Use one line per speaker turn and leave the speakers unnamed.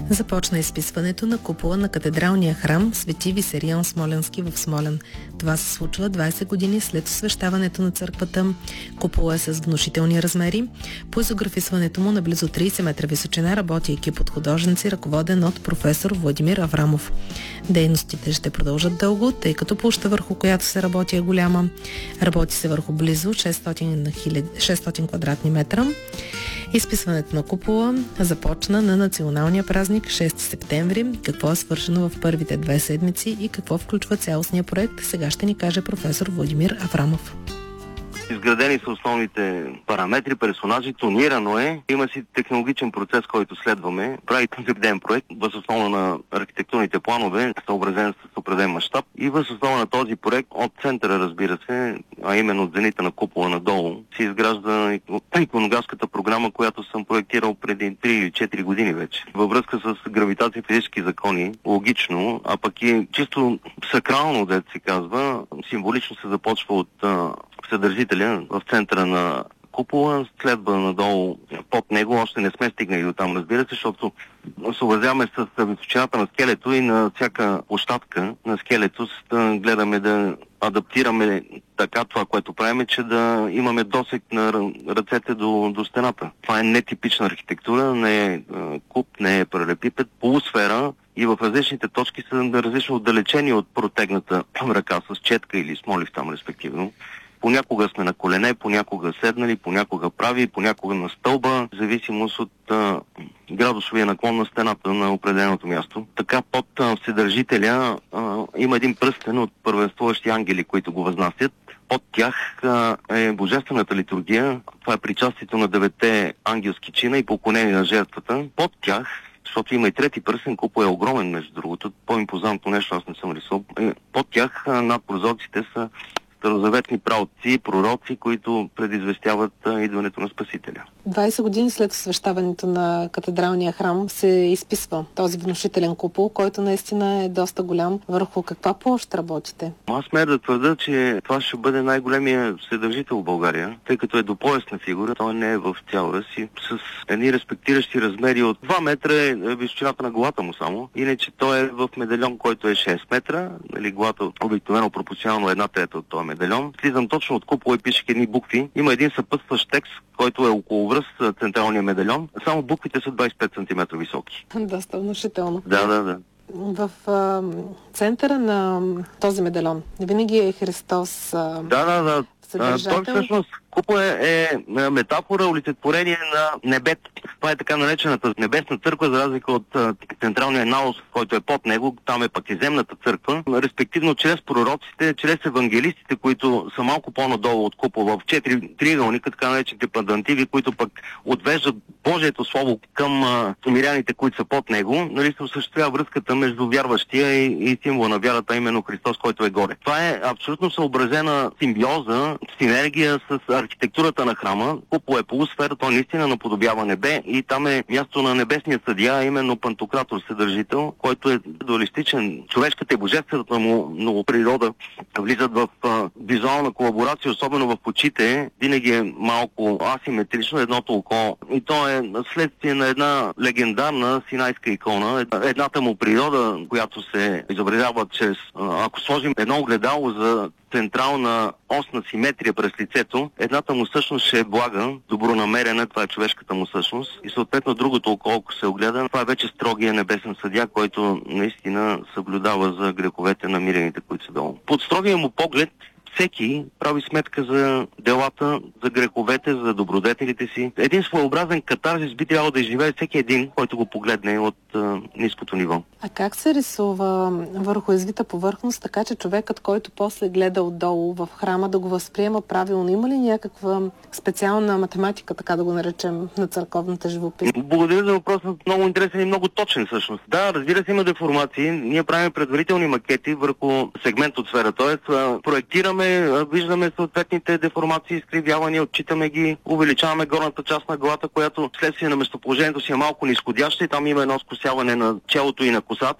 Започна изписването на купола на катедралния храм Свети Висерион Смолянски в Смолян. Това се случва 20 години след освещаването на църквата. Купола е с внушителни размери. По изографисването му на близо 30 метра височина работи екип от художници, ръководен от професор Владимир Аврамов. Дейностите ще продължат дълго, тъй като площта, върху която се работи, е голяма. Работи се върху близо 600 квадратни метра. Изписването на купола започна на националния празник 6 септември. Какво е свършено в първите 2 седмици и какво включва цялостния проект, сега ще ни каже професор Владимир Аврамов.
Изградени са основните параметри, персонажи, тонирано е. Има си технологичен процес, който следваме. Прави концептен проект, въз основа на архитектурните планове, съобразен с определен мащаб. И въз основа на този проект, от центъра, разбира се, а именно от зенита на купола надолу, се изгражда иконографската програма, която съм проектирал преди 3 или 4 години вече. Във връзка с гравитация и физически закони, логично, а пък и чисто сакрално, дето се казва, символично се започва от Вседържителя в центъра на купола, следва надолу под него. Още не сме стигнали до там, разбира се, защото съобразяваме с височината на скелето и на всяка площадка на скелето, гледаме да адаптираме така това, което правим, че да имаме досег на ръцете до стената. Това е нетипична архитектура, не е куб, не е паралелепипед, полусфера и в различните точки са различно отдалечени от протегната ръка с четка или смолив там респективно. Понякога сме на колене, понякога седнали, понякога прави, понякога на стълба, в зависимост от градусовия наклон на стената на определеното място. Така под Вседържителя има един пръстен от първенствуващи ангели, които го възнасят. Под тях е божествената литургия. Това е причастието на 9 ангелски чина и поклонение на жертвата. Под тях, защото има и трети пръстен, купол е огромен, между другото, по-импозантно нещо аз не съм рисувал. Под тях над прозорците са старозаветни праотци, пророци, които предизвестяват идването на Спасителя.
20 години след освещаването на катедралния храм се изписва този внушителен купол, който наистина е доста голям. Върху каква площ работите?
Аз смея да твърда, че това ще бъде най-големия вседържител в България, тъй като е допоясна фигура, той не е в цялата си, с едни респектиращи размери от 2 метра е височината на главата му само. Иначе той е в медальон, който е 6 метра, нали, главата обикновено пропорционално 1/3 от този медальон. Слизам точно от купола и пишех едни букви. Има един съпътстващ текст, който е около връз централния медальон. Само буквите са 25 см високи.
Доста внушително.
Да.
В центъра на този медальон винаги е Христос.
Да. Той всъщност купол е метафора, олицетворение на небето. Това е така наречената небесна църква, за разлика от централния наос, който е под него, там е пък и земната църква. Респективно чрез пророците, чрез евангелистите, които са малко по-надолу от купола, в 4 триъгълника, така наречените пандантиви, които пък отвеждат Божието Слово към миряните, които са под него, нали, се осъществява връзката между вярващия и символа на вярата, именно Христос, който е горе. Това е абсолютно съобразена симбиоза, синергия с архитектурата на храма. Купол е полусфера, той наистина наподобява небе и там е място на небесния съдия, именно Пантократор, Вседържител, който е дуалистичен. Човешката и божествената му природа влизат в визуална колаборация, особено в очите. Винаги е малко асиметрично едното око. И то е следствие на една легендарна синайска икона. Едната му природа, която се изобразява чрез... Ако сложим едно огледало за централна осна симетрия през лицето, едната му същност ще е блага, добронамерена, това е човешката му същност, и съответно другото око, ако се огледа, това е вече строгия небесен съдия, който наистина съблюдава за греховете на мирените, които са долу. Под строгия му поглед всеки прави сметка за делата, за греховете, за добродетелите си. Един своеобразен катарзис би трябвало да изживее всеки един, който го погледне от ниското ниво.
А как се рисува върху извита повърхност, така че човекът, който после гледа отдолу в храма, да го възприема правилно? Има ли някаква специална математика, така да го наречем, на църковната живопис?
Благодаря за въпроса. Много интересен и много точен всъщност. Да, разбира се, има деформации. Ние правим предварителни макети върху сегмент от сфера. Тоест, проектираме, виждаме съответните деформации, изкривявания, отчитаме ги, увеличаваме горната част на главата, която следствие на местоположението си е малко нисходяща и там има едно скосяване на челото и на косата.